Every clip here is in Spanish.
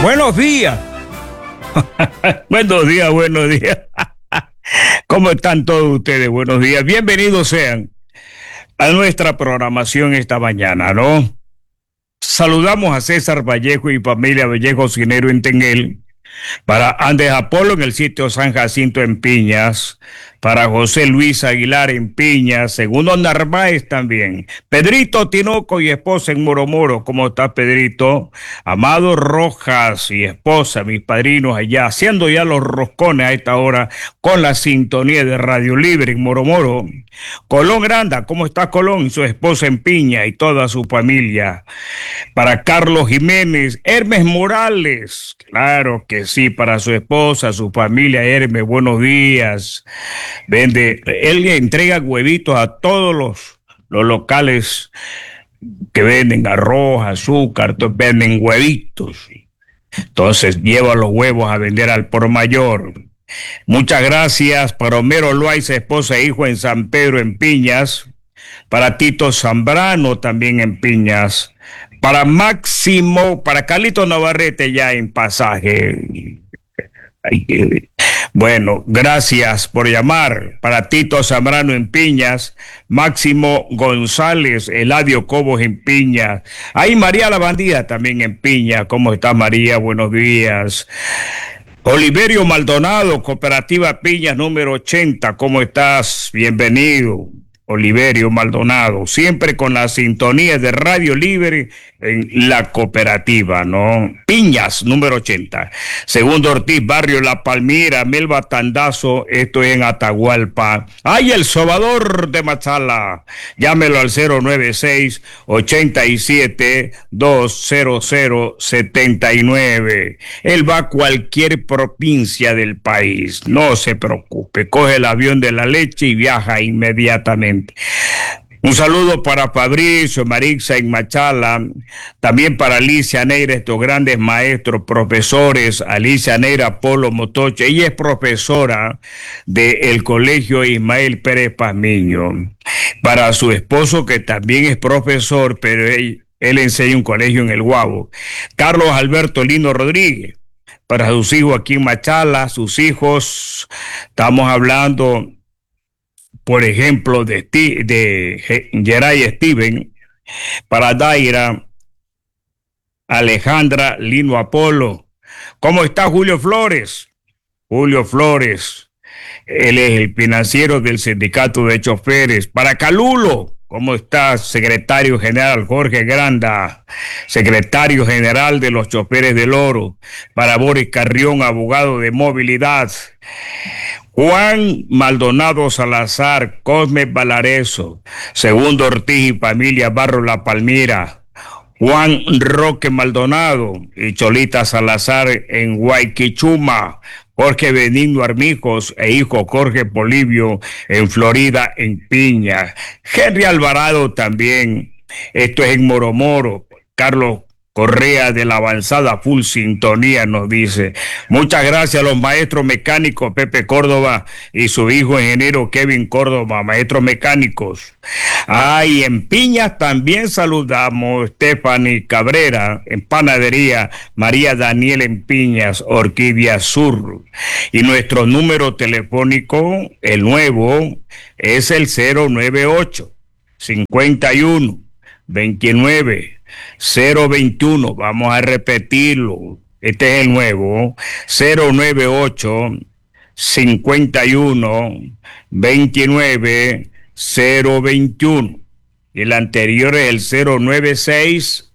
Buenos días. Buenos días, buenos días. ¿Cómo están todos ustedes? Buenos días. Bienvenidos sean a nuestra programación esta mañana, ¿no? Saludamos a César Vallejo y familia Vallejo Cinero en Tenguel, para Andes Apolo en el sitio San Jacinto en Piñas, para José Luis Aguilar en Piñas, Segundo Narváez también, Pedrito Tinoco y esposa en Moro. ¿Cómo está Pedrito? Amado Rojas y esposa, mis padrinos allá, haciendo ya los roscones a esta hora con la sintonía de Radio Libre en Moro. Colón Granda, ¿cómo está Colón? Su esposa en Piña y toda su familia. Para Carlos Jiménez, Hermes Morales, claro que sí, para su esposa, su familia. Hermes, buenos días. Él le entrega huevitos a todos los locales que venden arroz, azúcar, venden huevitos. Entonces lleva los huevos a vender al por mayor. Muchas gracias para Homero Loaiza, esposa e hijo en San Pedro en Piñas. Para Tito Zambrano también en Piñas. Para Máximo, para Carlito Navarrete ya en Pasaje. Bueno, gracias por llamar. Para Tito Zambrano en Piñas, Máximo González, Eladio Cobos en Piñas. Ahí María la Bandida también en Piñas. ¿Cómo está María? Buenos días. Oliverio Maldonado, Cooperativa Piñas número 80. ¿Cómo estás? Bienvenido. Oliverio Maldonado, siempre con la sintonía de Radio Libre en la cooperativa, ¿no? Piñas, número 80. Segundo Ortiz, Barrio La Palmira, Melba Tandazo, esto es en Atahualpa. ¡Ay, el sobador de Machala! Llámelo al 096-87-20079. Él va a cualquier provincia del país, no se preocupe, coge el avión de la leche y viaja inmediatamente. Un saludo para Fabricio, Marixa en Machala, también para Alicia Neira, estos grandes maestros, profesores, Alicia Neira Polo Motoche, ella es profesora del Colegio Ismael Pérez Pazmiño, para su esposo que también es profesor, pero él enseña un colegio en el Guabo, Carlos Alberto Lino Rodríguez, para sus hijos aquí en Machala, sus hijos, estamos hablando por ejemplo, de Geray Steven, para Daira, Alejandra Lino Apolo. ¿Cómo está Julio Flores? Julio Flores, él es el financiero del sindicato de choferes. Para Calulo, ¿cómo está secretario general Jorge Granda, secretario general de los choferes del Oro? Para Boris Carrión, abogado de movilidad. Juan Maldonado Salazar, Cosme Valareso, Segundo Ortiz y familia Barro La Palmira, Juan Roque Maldonado y Cholita Salazar en Guayquichuma, Jorge Benigno Armijos e hijo Jorge Polibio en Florida en Piña, Henry Alvarado también, esto es en Moro, Carlos Correa de la Avanzada Full Sintonía nos dice. Muchas gracias a los maestros mecánicos Pepe Córdoba y su hijo ingeniero Kevin Córdoba, maestros mecánicos. Y en Piñas también saludamos Stephanie Cabrera en Panadería, María Daniel en Piñas, Orquídea Sur. Y nuestro número telefónico, el nuevo, es el 098 51 29 021, vamos a repetirlo, este es el nuevo, 098 51 29 021, y el anterior es el 096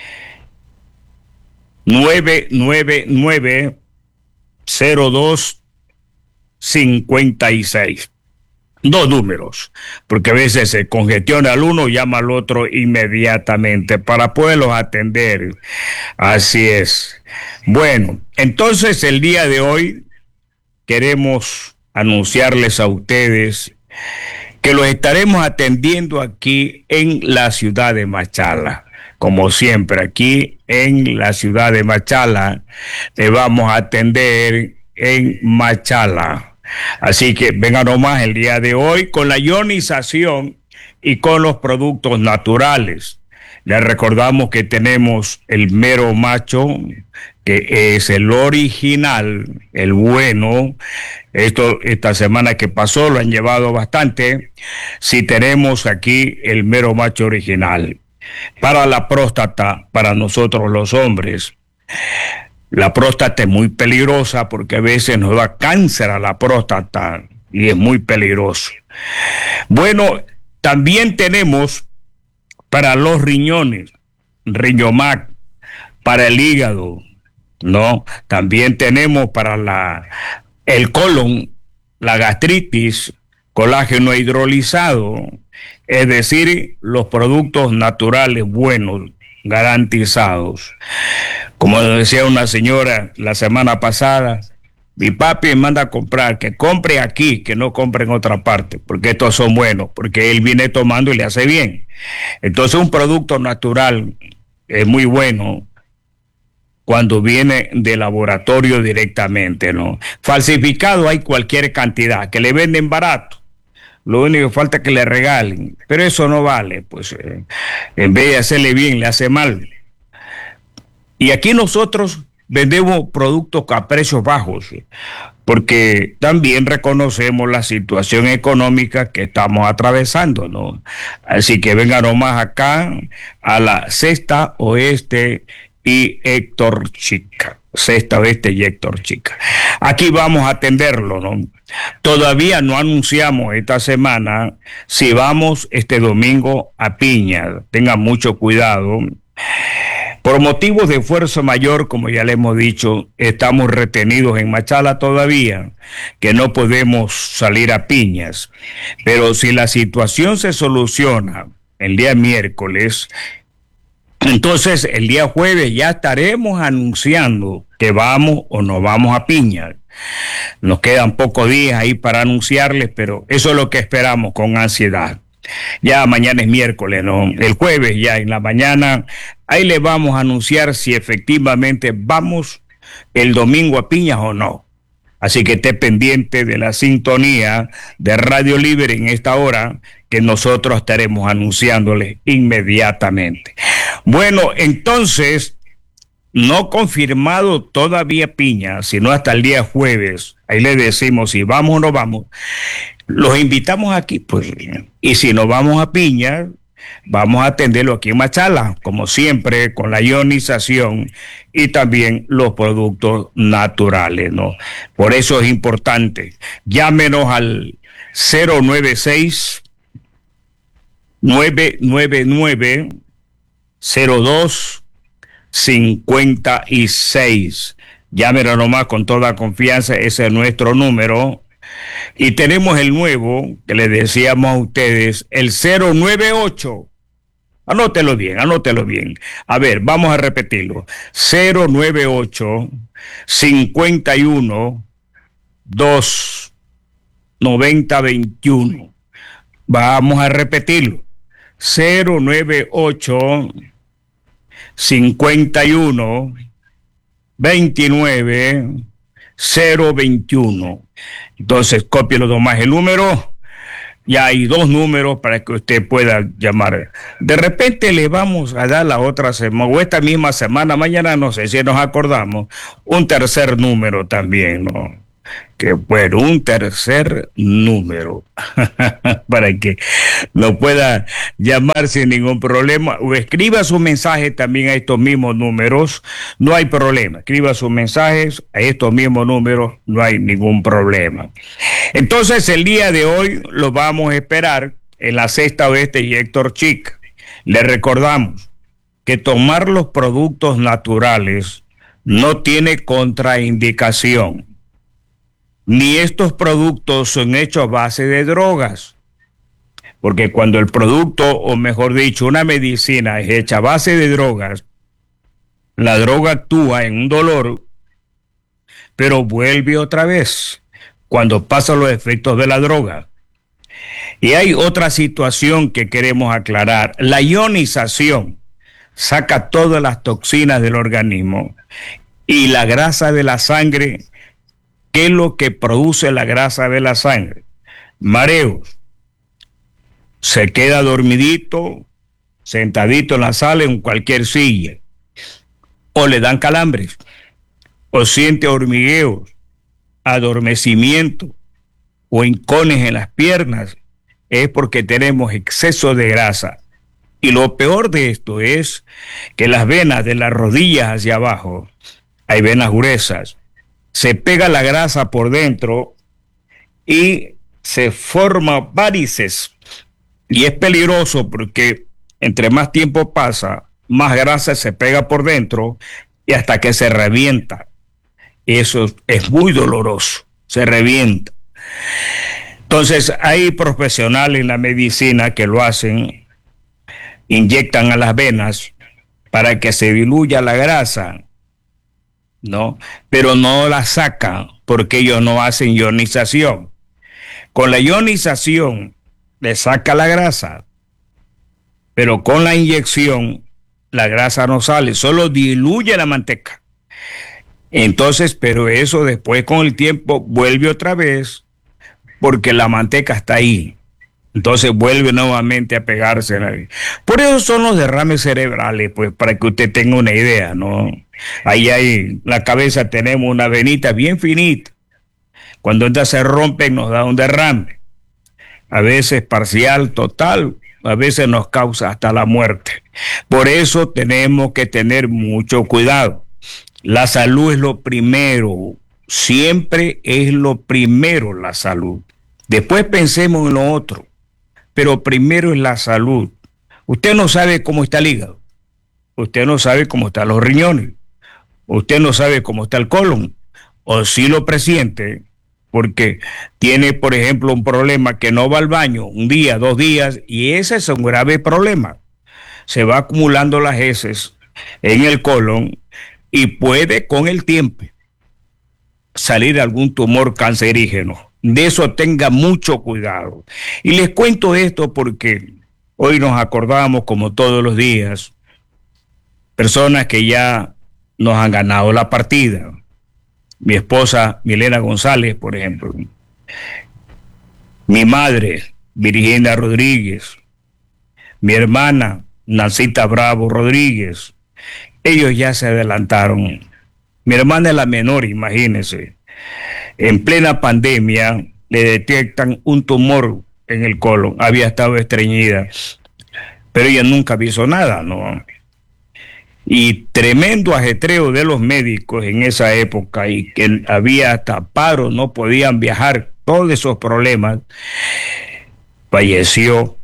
999 02 56. Dos números, porque a veces se congestiona al uno, llama al otro inmediatamente para poderlos atender. Así es. Bueno, entonces el día de hoy queremos anunciarles a ustedes que los estaremos atendiendo aquí en la ciudad de Machala. Como siempre, aquí en la ciudad de Machala, le vamos a atender en Machala. Así que venga nomás el día de hoy con la ionización y con los productos naturales. Le recordamos que tenemos el mero macho, que es el original, el bueno. Esta semana que pasó lo han llevado bastante. Si tenemos aquí el mero macho original. Para la próstata, para nosotros los hombres, la próstata es muy peligrosa porque a veces nos da cáncer a la próstata y es muy peligroso. Bueno, también tenemos para los riñones, Riñomac, para el hígado, ¿no? También tenemos para el colon, la gastritis, colágeno hidrolizado, es decir, los productos naturales buenos, garantizados. Como decía una señora la semana pasada, mi papi me manda a comprar, que compre aquí, que no compre en otra parte, porque estos son buenos, porque él viene tomando y le hace bien. Entonces un producto natural es muy bueno cuando viene de laboratorio directamente, ¿no? Falsificado hay cualquier cantidad, que le venden barato. Lo único que falta es que le regalen, pero eso no vale, pues en vez de hacerle bien, le hace mal. Y aquí nosotros vendemos productos a precios bajos, porque también reconocemos la situación económica que estamos atravesando, ¿no? Así que vengan nomás acá a la Sexta Oeste y Héctor Chica. Sexta Oeste y Héctor Chica. Aquí vamos a atenderlo, ¿no? Todavía no anunciamos esta semana si vamos este domingo a Piña. Tengan mucho cuidado. Por motivos de fuerza mayor, como ya le hemos dicho, estamos retenidos en Machala todavía, que no podemos salir a Piñas. Pero si la situación se soluciona el día miércoles, entonces el día jueves ya estaremos anunciando que vamos o no vamos a Piña. Nos quedan pocos días ahí para anunciarles, pero eso es lo que esperamos con ansiedad. Ya mañana es miércoles, ¿no? El jueves ya en la mañana, ahí le vamos a anunciar si efectivamente vamos el domingo a Piñas o no. Así que esté pendiente de la sintonía de Radio Libre en esta hora, que nosotros estaremos anunciándole inmediatamente. Bueno, entonces, no confirmado todavía Piña, sino hasta el día jueves. Ahí le decimos si vamos o no vamos. Los invitamos aquí, pues, y si no vamos a Piña, vamos a atenderlo aquí en Machala, como siempre, con la ionización y también los productos naturales, ¿no? Por eso es importante. Llámenos al 096 999 02 56. Llámenos nomás con toda confianza, ese es nuestro número. Y tenemos el nuevo, que les decíamos a ustedes, el 098. Anótelo bien, anótelo bien. A ver, vamos a repetirlo. 098 51 2 90 21. Vamos a repetirlo. 098 51 29 021. Entonces, cópielo nomás el número. Ya hay dos números para que usted pueda llamar. De repente le vamos a dar la otra semana, o esta misma semana, mañana, no sé si nos acordamos, un tercer número también, ¿no? Que bueno, un tercer número para que lo pueda llamar sin ningún problema, o escriba su mensaje también a estos mismos números, no hay problema, escriba sus mensajes a estos mismos números, no hay ningún problema. Entonces el día de hoy lo vamos a esperar en la Sexta Oeste y Héctor Chica. Le recordamos que tomar los productos naturales no tiene contraindicación. Ni estos productos son hechos a base de drogas, porque cuando el producto, o mejor dicho, una medicina es hecha a base de drogas, la droga actúa en un dolor, pero vuelve otra vez cuando pasan los efectos de la droga. Y hay otra situación que queremos aclarar. La ionización saca todas las toxinas del organismo y la grasa de la sangre. ¿Qué es lo que produce la grasa de la sangre? Mareos. Se queda dormidito, sentadito en la sala en cualquier silla, o le dan calambres, o siente hormigueos, adormecimiento o hincones en las piernas, es porque tenemos exceso de grasa. Y lo peor de esto es que las venas de las rodillas hacia abajo, hay venas gruesas, se pega la grasa por dentro y se forma varices. Y es peligroso porque entre más tiempo pasa, más grasa se pega por dentro y hasta que se revienta. Eso es muy doloroso, se revienta. Entonces hay profesionales en la medicina que lo hacen, inyectan a las venas para que se diluya la grasa, ¿no? Pero no la sacan porque ellos no hacen ionización. Con la ionización le saca la grasa, pero con la inyección la grasa no sale, solo diluye la manteca. Entonces, pero eso después con el tiempo vuelve otra vez porque la manteca está ahí. Entonces vuelve nuevamente a pegarse. Por eso son los derrames cerebrales, pues para que usted tenga una idea, ¿no? Ahí en la cabeza tenemos una venita bien finita. Cuando esta se rompe nos da un derrame. A veces parcial, total, a veces nos causa hasta la muerte. Por eso tenemos que tener mucho cuidado. La salud es lo primero, siempre es lo primero la salud. Después pensemos en lo otro, pero primero es la salud. Usted no sabe cómo está el hígado, usted no sabe cómo están los riñones, usted no sabe cómo está el colon, o si lo presiente, porque tiene, por ejemplo, un problema que no va al baño un día, 2 días, y ese es un grave problema. Se va acumulando las heces en el colon y puede con el tiempo salir algún tumor cancerígeno. De eso tenga mucho cuidado. Y les cuento esto porque hoy nos acordamos, como todos los días, personas que ya nos han ganado la partida. Mi esposa Milena González, por ejemplo. Mi madre, Virginia Rodríguez. Mi hermana, Nancita Bravo Rodríguez. Ellos ya se adelantaron. Mi hermana es la menor, imagínense. En plena pandemia le detectan un tumor en el colon. Había estado estreñida, pero ella nunca avisó nada, ¿no? Y tremendo ajetreo de los médicos en esa época y que había hasta paro, no podían viajar, todos esos problemas. Falleció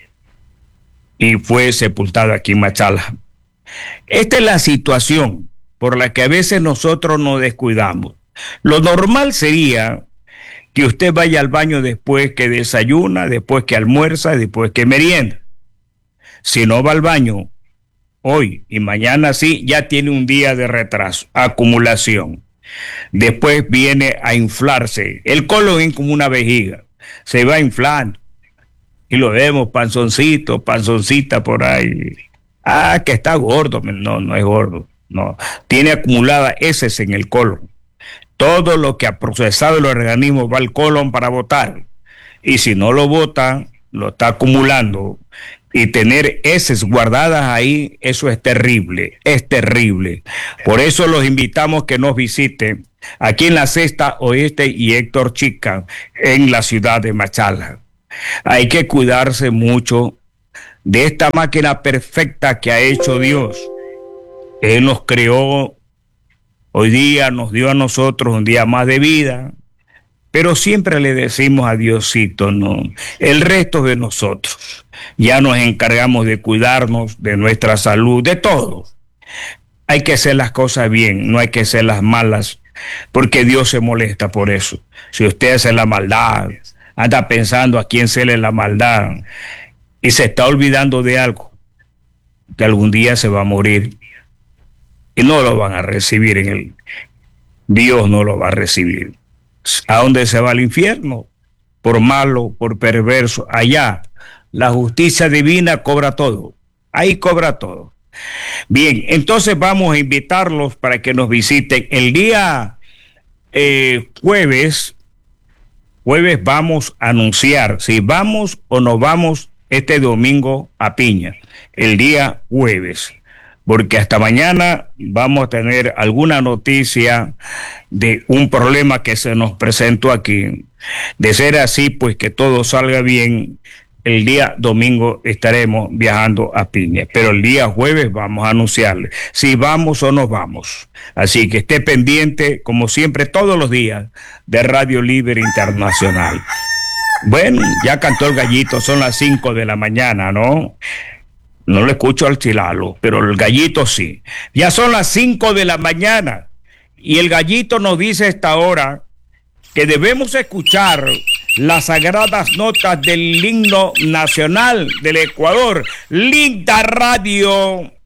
y fue sepultada aquí en Machala. Esta es la situación por la que a veces nosotros nos descuidamos. Lo normal sería que usted vaya al baño después que desayuna, después que almuerza, después que merienda. Si no va al baño hoy y mañana sí, ya tiene un día de retraso, acumulación. Después viene a inflarse. El colon es como una vejiga, se va inflando. Y lo vemos panzoncito, panzoncita por ahí. Ah, que está gordo. No, no es gordo. No, tiene acumulada heces en el colon. Todo lo que ha procesado el organismo va al colon para botar. Y si no lo bota, lo está acumulando. Y tener heces guardadas ahí, eso es terrible, es terrible. Por eso los invitamos que nos visiten aquí en la Sexta Oeste y Héctor Chica, en la ciudad de Machala. Hay que cuidarse mucho de esta máquina perfecta que ha hecho Dios. Él nos creó, hoy día nos dio a nosotros un día más de vida, pero siempre le decimos a Diosito, no, el resto de nosotros. Ya nos encargamos de cuidarnos, de nuestra salud, de todo. Hay que hacer las cosas bien, no hay que hacer las malas, porque Dios se molesta por eso. Si usted hace la maldad, anda pensando a quién se le la maldad y se está olvidando de algo, que algún día se va a morir y no lo van a recibir en el... Dios no lo va a recibir. ¿A dónde se va al infierno? Por malo, por perverso. Allá la justicia divina cobra todo. Ahí cobra todo. Bien, entonces vamos a invitarlos para que nos visiten el día jueves. Jueves vamos a anunciar si vamos o no vamos este domingo a Piña. el día jueves, porque hasta mañana vamos a tener alguna noticia de un problema que se nos presentó aquí. De ser así, pues que todo salga bien, el día domingo estaremos viajando a Piña, pero el día jueves vamos a anunciarle si vamos o no vamos. Así que esté pendiente, como siempre, todos los días de Radio Libre Internacional. Bueno, ya cantó el gallito, son las 5 de la mañana, ¿no? No le escucho al chilalo, pero el gallito sí. Ya son las 5 de la mañana y el gallito nos dice a esta hora que debemos escuchar las sagradas notas del himno nacional del Ecuador. Linda radio.